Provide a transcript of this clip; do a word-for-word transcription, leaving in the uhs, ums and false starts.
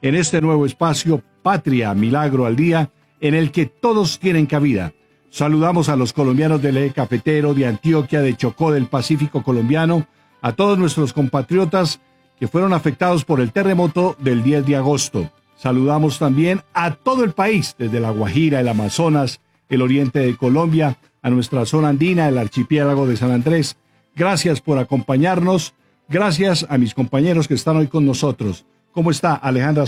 en este nuevo espacio Patria Milagro al Día, en el que todos tienen cabida. Saludamos a los colombianos del eje cafetero, de Antioquia, de Chocó, del Pacífico colombiano, a todos nuestros compatriotas que fueron afectados por el terremoto del diez de agosto. Saludamos también a todo el país, desde La Guajira, el Amazonas, el oriente de Colombia, a nuestra zona andina, el archipiélago de San Andrés. Gracias por acompañarnos. Gracias a mis compañeros que están hoy con nosotros. ¿Cómo está Alejandra